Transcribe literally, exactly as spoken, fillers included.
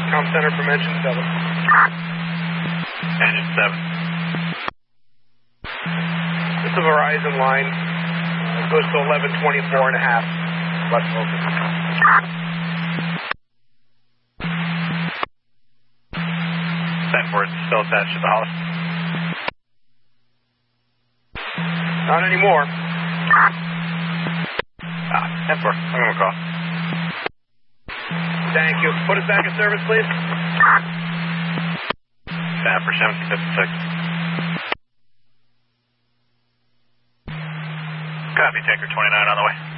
Com Center from Engine seven. Engine seven. This is a Verizon line. It goes to eleven twenty-four and a half. Left focus. ten four is still attached to the house. Not anymore. Ah, ten four. I'm going to call. Thank you. Put us back in service, please. ten for seventy fifty-six. Copy, Tanker twenty-nine on the way.